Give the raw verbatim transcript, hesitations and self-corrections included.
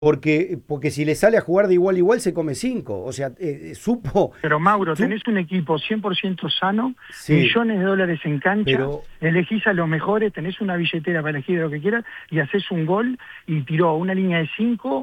Porque, porque si le sale a jugar de igual a igual se come cinco. O sea, eh, supo, Pero Mauro, su- tenés un equipo cien por ciento sano, sí, millones de dólares en cancha, pero elegís a los mejores, tenés una billetera para elegir lo que quieras y haces un gol y tiró una línea de cinco